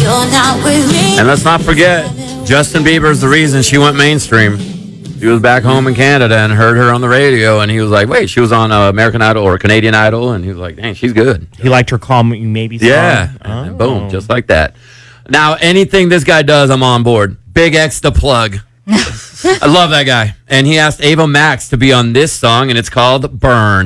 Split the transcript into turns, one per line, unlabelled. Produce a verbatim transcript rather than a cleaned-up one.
And let's not forget, Justin Bieber's the reason she went mainstream. He was back home in Canada and heard her on the radio, and he was like, wait, she was on uh, American Idol or Canadian Idol, and he was like, dang, she's good.
He liked her Call Me Maybe song.
Yeah,
oh.
and boom, just like that. Now, anything this guy does, I'm on board. Big X the plug. I love that guy. And he asked Ava Max to be on this song, and it's called Burn.